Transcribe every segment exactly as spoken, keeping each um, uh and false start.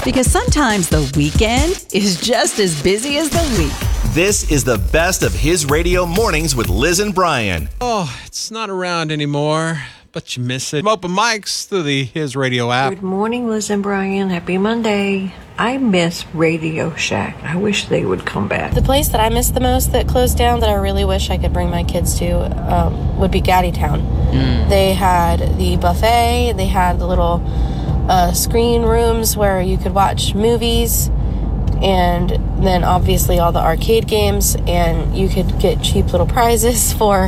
Because sometimes the weekend is just as busy as the week. This is the best of His Radio Mornings with Liz and Brian. Oh, it's not around anymore, but you miss it. Open mics through the His Radio app. Good morning, Liz and Brian. Happy Monday. I miss Radio Shack. I wish they would come back. The place that I miss the most that closed down that I really wish I could bring my kids to um, would be Gaddytown. Mm. They had the buffet. They had the little uh, screen rooms where you could watch movies. And then obviously all the arcade games. And you could get cheap little prizes for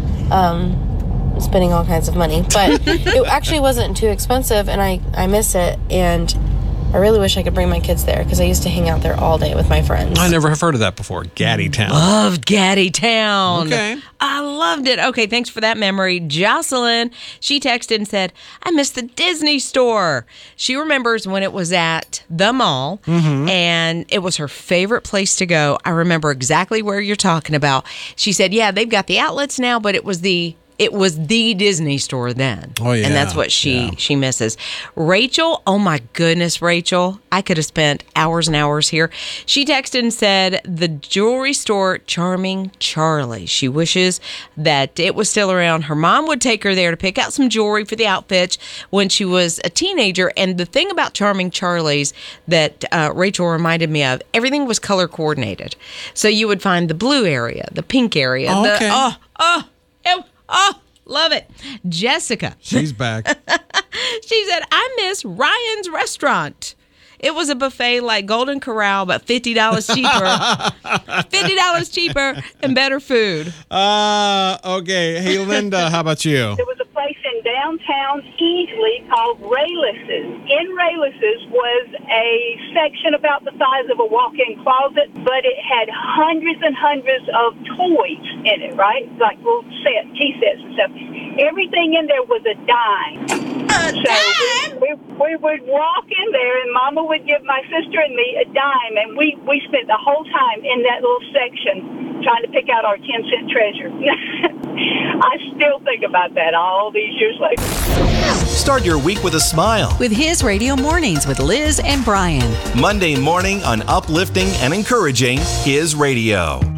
um, spending all kinds of money. But it actually wasn't too expensive, and I, I miss it. And I really wish I could bring my kids there because I used to hang out there all day with my friends. I never have heard of that before. Gaddytown. Loved Gaddytown. Okay. I loved it. Okay, thanks for that memory. Jocelyn, she texted and said, I miss the Disney store. She remembers when it was at the mall, mm-hmm. and it was her favorite place to go. I remember exactly where you're talking about. She said, yeah, they've got the outlets now, but it was the... It was the Disney store then. Oh, yeah. And that's what she, yeah. she misses. Rachel, oh my goodness, Rachel. I could have spent hours and hours here. She texted and said, the jewelry store, Charming Charlie. She wishes that it was still around. Her mom would take her there to pick out some jewelry for the outfits when she was a teenager. And the thing about Charming Charlie's that uh, Rachel reminded me of, everything was color coordinated. So you would find the blue area, the pink area. Oh, the, okay. Oh, oh, it, Oh, love it. Jessica. She's back. She said, I miss Ryan's Restaurant. It was a buffet like Golden Corral, but fifty dollars cheaper. fifty dollars cheaper and better food. Uh, okay. Hey, Linda, how about you? There was a place in downtown Easley called Raylis's. In Raylis's was a section about the size of a walk-in closet, but it had hundreds and hundreds of toys in it, right? Like little sets, tea sets and stuff. Everything in there was a dime. A so dime? We, we, we would walk in there, and Mama would give my sister and me a dime, and we, we spent the whole time in that little section trying to pick out our ten-cent treasure. I still think about that all these years later. Start your week with a smile. With His Radio Mornings with Liz and Brian. Monday morning on Uplifting and Encouraging His Radio.